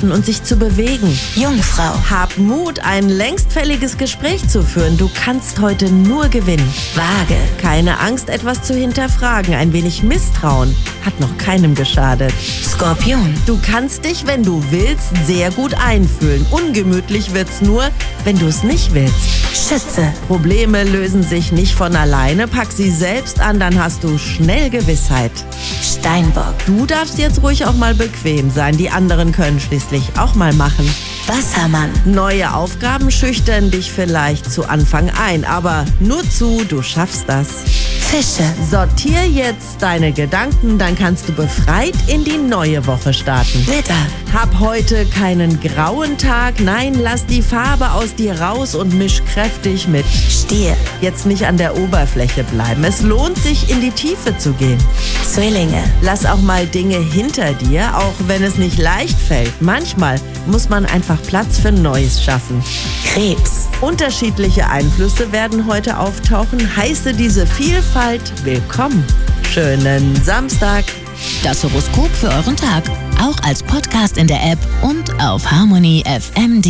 treffen und sich zu bewegen. Jungfrau. Hab Mut, ein längst fälliges Gespräch zu führen. Du kannst heute nur gewinnen. Waage. Keine Angst, etwas zu hinterfragen. Ein wenig Misstrauen hat noch keinem geschadet. Skorpion. Du kannst dich, wenn du willst, sehr gut einfühlen. Ungemütlich wird's nur, wenn du es nicht willst. Schütze. Probleme lösen sich nicht von alleine. Pack sie selbst an, dann hast du schnell Gewissheit. Steinbock. Du darfst jetzt ruhig auch mal bequem sein. Die anderen können schließlich auch mal machen. Wassermann. Neue Aufgaben schüchtern dich vielleicht zu Anfang ein, aber nur zu, du schaffst das. Fische. Sortier jetzt deine Gedanken, dann kannst du befreit in die neue Woche starten. Widder. Hab heute keinen grauen Tag, nein, lass die Farbe aus dir raus und misch kräftig mit. Stier. Jetzt nicht an der Oberfläche bleiben, es lohnt sich, in die Tiefe zu gehen. Zwillinge. Lass auch mal Dinge hinter dir, auch wenn es nicht leicht fällt. Manchmal muss man einfach Platz für Neues schaffen. Krebs. Unterschiedliche Einflüsse werden heute auftauchen. Heiße diese Vielfalt willkommen. Schönen Samstag. Das Horoskop für euren Tag. Auch als Podcast in der App und auf harmony.fm.de.